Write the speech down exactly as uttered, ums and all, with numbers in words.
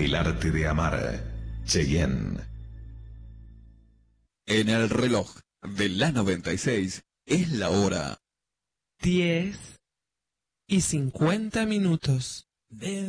El arte de amar. Cheyenne. En el reloj de la noventa y seis es la hora diez y cincuenta minutos.